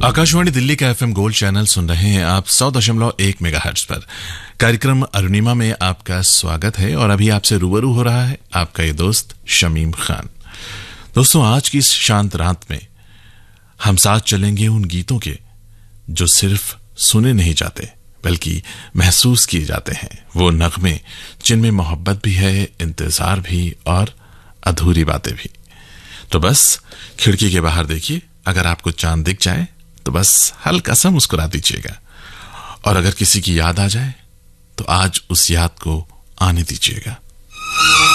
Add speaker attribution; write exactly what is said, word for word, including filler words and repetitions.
Speaker 1: आकाशवाणी दिल्ली का FM gold channel सुन रहे हैं आप सौ दशमलव एक मेगाहर्ट्ज पर। कार्यक्रम अरुणिमा में आपका स्वागत है और अभी आपसे रूबरू हो रहा है आपका ये दोस्त शमीम खान। दोस्तों, आज की इस शांत रात में हम साथ चलेंगे उन गीतों के जो सिर्फ सुने नहीं जाते बल्कि महसूस किए जाते हैं। वो नगमे जिनमें मोहब्बत भी है, इंतजार भी और अधूरी बातें भी। तो बस खिड़की के बाहर देखिए, अगर आपको चांद दिख जाए तो बस हल्का सा मुस्कुरा दीजिएगा, और अगर किसी की याद आ जाए तो आज उस याद को आने दीजिएगा।